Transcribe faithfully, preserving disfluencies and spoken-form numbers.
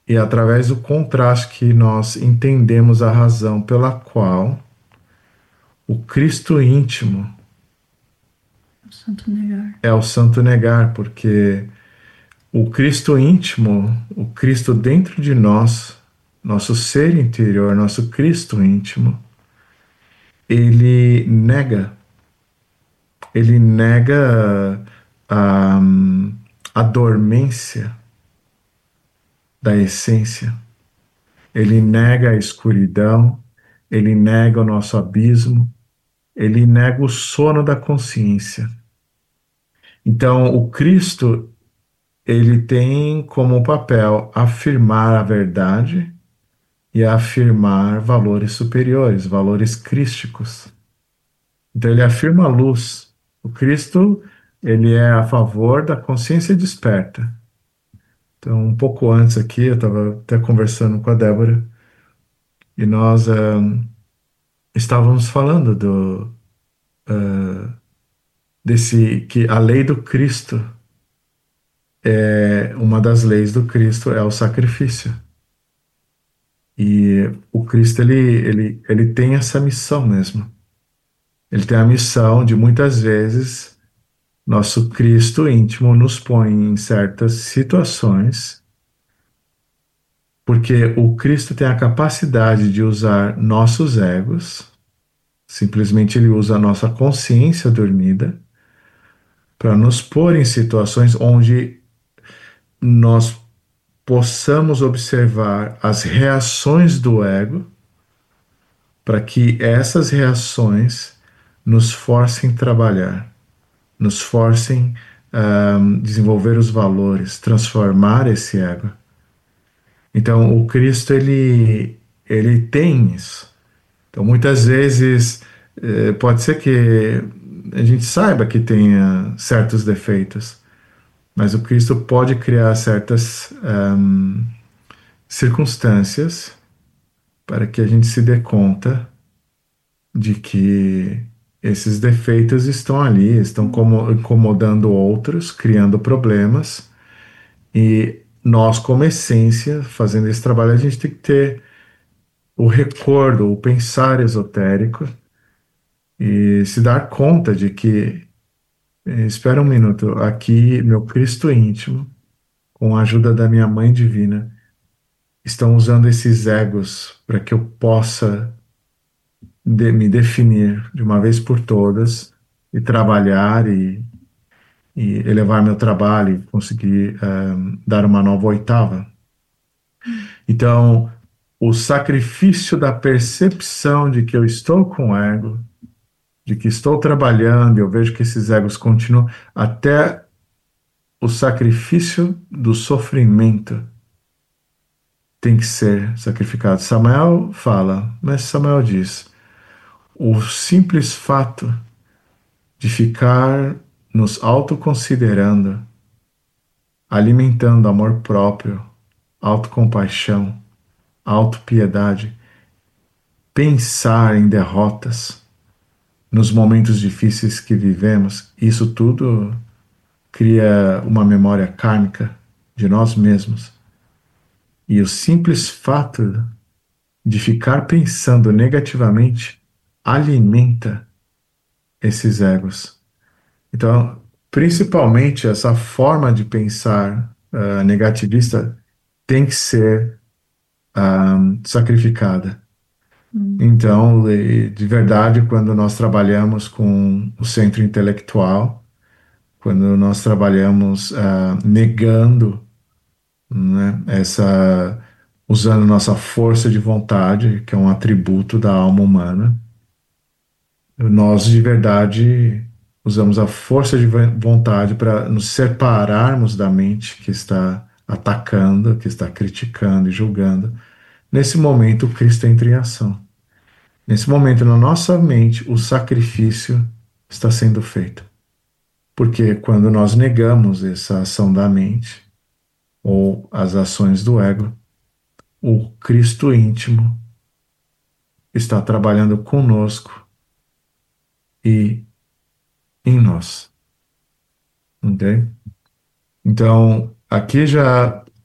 e através do contraste que nós entendemos a razão pela qual o Cristo íntimo O santo negar. é o santo negar, porque o Cristo íntimo, o Cristo dentro de nós, nosso ser interior, nosso Cristo íntimo, ele nega, ele nega a, a dormência da essência, ele nega a escuridão, ele nega o nosso abismo, ele nega o sono da consciência. Então, o Cristo, ele tem como papel afirmar a verdade e afirmar valores superiores, valores crísticos. Então, ele afirma a luz. O Cristo, ele é a favor da consciência desperta. Então, um pouco antes aqui, eu estava até conversando com a Débora e nós ah, estávamos falando do, desse que a lei do Cristo, é uma das leis do Cristo é o sacrifício. E o Cristo, ele, ele, ele tem essa missão mesmo. Ele tem a missão de muitas vezes nosso Cristo íntimo nos põe em certas situações, porque o Cristo tem a capacidade de usar nossos egos, simplesmente ele usa a nossa consciência dormida para nos pôr em situações onde nós possamos observar as reações do ego, para que essas reações nos forcem trabalhar, nos forcem a desenvolver os valores, transformar esse ego. Então, o Cristo, ele, ele tem isso. Então, muitas vezes, eh, pode ser que a gente saiba que tenha certos defeitos, mas o Cristo pode criar certas ahm, circunstâncias para que a gente se dê conta de que esses defeitos estão ali, estão como, incomodando outros, criando problemas, e nós, como essência, fazendo esse trabalho, a gente tem que ter o recordo, o pensar esotérico e se dar conta de que, eh, espera um minuto, aqui meu Cristo íntimo, com a ajuda da minha Mãe Divina, estão usando esses egos para que eu possa de- me definir de uma vez por todas e trabalhar e, e elevar meu trabalho e conseguir eh, dar uma nova oitava. Então, o sacrifício da percepção de que eu estou com ego, de que estou trabalhando, eu vejo que esses egos continuam, até o sacrifício do sofrimento tem que ser sacrificado. Samael fala, mas Samael diz: o simples fato de ficar nos autoconsiderando, alimentando amor próprio, autocompaixão, autopiedade, pensar em derrotas nos momentos difíceis que vivemos, isso tudo cria uma memória kármica de nós mesmos. E o simples fato de ficar pensando negativamente alimenta esses egos. Então, principalmente essa forma de pensar uh, negativista tem que ser uh, sacrificada. Hum. Então, de verdade, quando nós trabalhamos com o centro intelectual, quando nós trabalhamos uh, negando, né, essa, usando nossa força de vontade, que é um atributo da alma humana, nós de verdade usamos a força de vontade para nos separarmos da mente que está atacando, que está criticando e julgando. Nesse momento, o Cristo entra em ação. Nesse momento, na nossa mente, o sacrifício está sendo feito. Porque quando nós negamos essa ação da mente, ou as ações do ego, o Cristo íntimo está trabalhando conosco e em nós. Ok? Então, aqui já